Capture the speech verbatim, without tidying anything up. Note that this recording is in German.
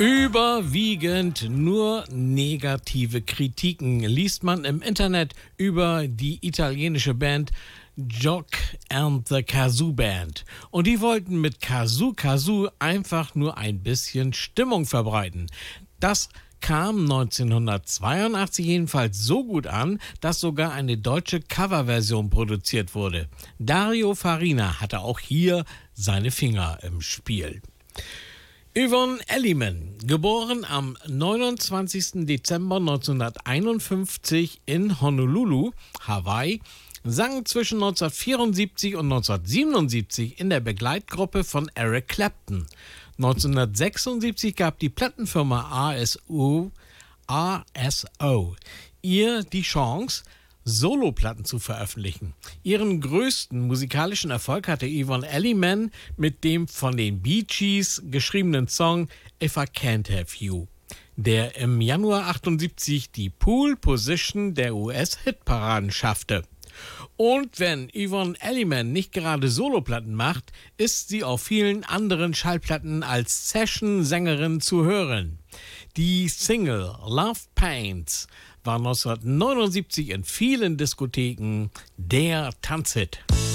Überwiegend nur negative Kritiken liest man im Internet über die italienische Band Jock and the Kazoo Band. Und die wollten mit Kazoo Kazoo einfach nur ein bisschen Stimmung verbreiten. Das kam neunzehnhundertzweiundachtzig jedenfalls so gut an, dass sogar eine deutsche Coverversion produziert wurde. Dario Farina hatte auch hier seine Finger im Spiel. Yvonne Elliman, geboren am neunundzwanzigsten Dezember neunzehnhunderteinundfünfzig in Honolulu, Hawaii, sang zwischen neunzehnhundertvierundsiebzig und neunzehnhundertsiebenundsiebzig in der Begleitgruppe von Eric Clapton. neunzehnhundertsechsundsiebzig gab die Plattenfirma A S O, A S O ihr die Chance, Soloplatten zu veröffentlichen. Ihren größten musikalischen Erfolg hatte Yvonne Elliman mit dem von den Bee Gees geschriebenen Song If I Can't Have You, der im Januar achtundsiebzig die Pole Position der U S-Hitparaden schaffte. Und wenn Yvonne Elliman nicht gerade Soloplatten macht, ist sie auf vielen anderen Schallplatten als Session-Sängerin zu hören. Die Single Love Paints war neunzehnhundertneunundsiebzig in vielen Diskotheken der Tanzhit.